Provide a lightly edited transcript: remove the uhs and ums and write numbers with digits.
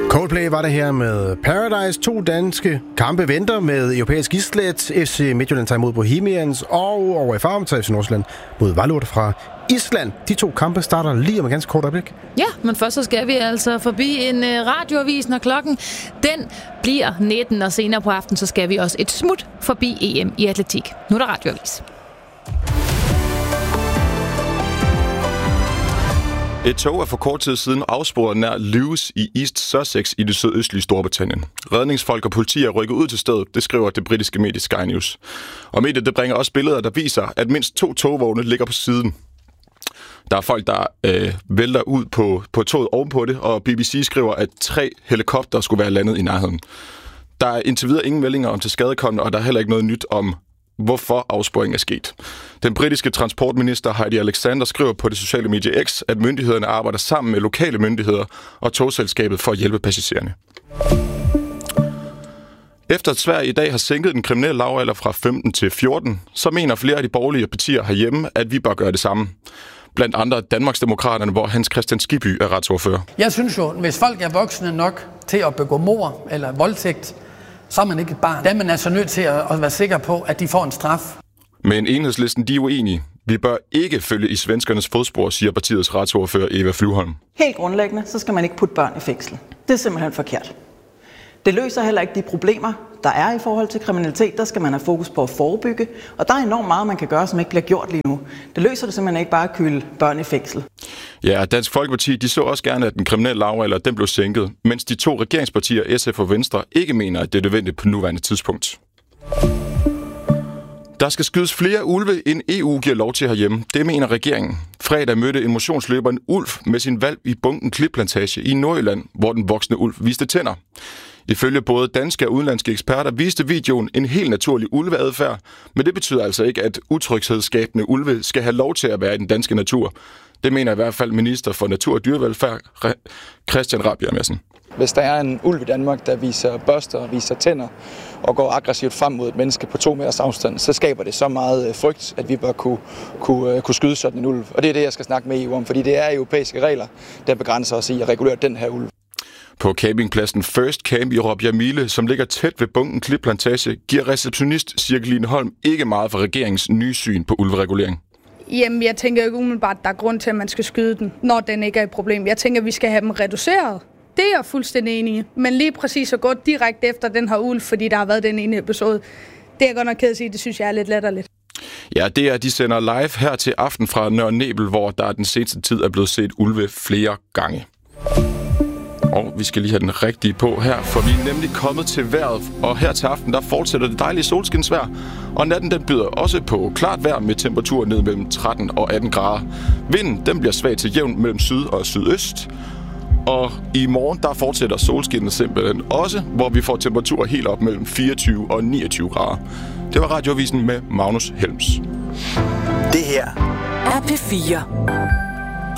Coldplay var det her med Paradise. 2 danske kampe venter med europæisk islet. FC Midtjylland tager imod Bohemians, og over i Farum tager FC Nordsjælland mod Vejle fra Island. De 2 kampe starter lige om et ganske kort øjeblik. Ja, men først så skal vi altså forbi en radioavis, når klokken den bliver 19, og senere på aftenen så skal vi også et smut forbi EM i atletik. Nu er der radioavis. Et tog er for kort tid siden afsporet nær Lewes i East Sussex i det sydøstlige Storbritannien. Redningsfolk og politi er rykket ud til stedet, det skriver det britiske medie Sky News. Og mediet det bringer også billeder, der viser, at mindst 2 togvogne ligger på siden. Der er folk, der vælter ud på toget ovenpå det, og BBC skriver, at 3 helikopter skulle være landet i nærheden. Der er indtil videre ingen meldinger om tilskadekomne, og der er heller ikke noget nyt om, hvorfor afsporingen er sket. Den britiske transportminister Heidi Alexander skriver på det sociale medie X, at myndighederne arbejder sammen med lokale myndigheder og togselskabet for at hjælpe passagererne. Efter at Sverige i dag har sænket den kriminelle lavalder fra 15 til 14, så mener flere af de borgerlige partier herhjemme, at vi bør gøre det samme. Blandt andre Danmarksdemokraterne, hvor Hans Kristian Skibby er retsordfører. Jeg synes jo, hvis folk er voksne nok til at begå mord eller voldtægt, så er man ikke et barn. Der er man altså nødt til at være sikker på, at de får en straf. Men Enhedslisten, de er uenige. Vi bør ikke følge i svenskernes fodspor, siger partiets retsordfører Eva Flyvholm. Helt grundlæggende, så skal man ikke putte børn i fængsel. Det er simpelthen forkert. Det løser heller ikke de problemer, der er i forhold til kriminalitet. Der skal man have fokus på at forebygge. Og der er enormt meget, man kan gøre, som ikke bliver gjort lige nu. Det løser det simpelthen ikke bare at kylde børn i fængsel. Ja, Dansk Folkeparti, de så også gerne, at den kriminelle lavalder den blev sænket, mens de 2 regeringspartier, SF og Venstre, ikke mener, at det er nødvendigt på nuværende tidspunkt. Der skal skydes flere ulve, end EU giver lov til herhjemme. Det mener regeringen. Fredag mødte en motionsløber en ulv med sin hvalp i Bunken Klipplantage i Nordjylland, hvor den voksne ulv viste tænder. Ifølge både danske og udenlandske eksperter viste videoen en helt naturlig ulveadfærd, men det betyder altså ikke, at utryghedsskabende ulve skal have lov til at være i den danske natur. Det mener i hvert fald minister for natur og dyrevelfærd, Christian Rabjerg Madsen. Hvis der er en ulv i Danmark, der viser børster og viser tænder og går aggressivt frem mod et menneske på 2 meters afstand, så skaber det så meget frygt, at vi bør kunne skyde sådan en ulv. Og det er det, jeg skal snakke med EU om, fordi det er europæiske regler, der begrænser os i at regulere den her ulv. På campingpladsen First Camp i Råbjerg-Mile, som ligger tæt ved Bunken Klipplantage, giver receptionist Cirkeline Holm ikke meget for regeringens nye syn på ulveregulering. Jamen, jeg tænker ikke umiddelbart, at der er grund til, at man skal skyde den, når den ikke er et problem. Jeg tænker, at vi skal have dem reduceret. Det er jeg fuldstændig enig i. Men lige præcis at gå direkte efter den her ulv, fordi der har været den ene episode, det er jeg godt nok ked at sige, det synes jeg er lidt latterligt. Ja, det er, de sender live her til aften fra Nørre Nebel, hvor der den seneste tid er blevet set ulve flere gange. Og vi skal lige have den rigtige på her, for vi er nemlig kommet til vejret, og her til aften, der fortsætter det dejlige solskinsvejr, og natten den byder også på klart vejr med temperaturer ned mellem 13 og 18 grader. Vinden, den bliver svag til jævn mellem syd og sydøst, og i morgen, der fortsætter solskinnet simpelthen også, hvor vi får temperaturer helt op mellem 24 og 29 grader. Det var Radioavisen med Magnus Helms. Det her er P4.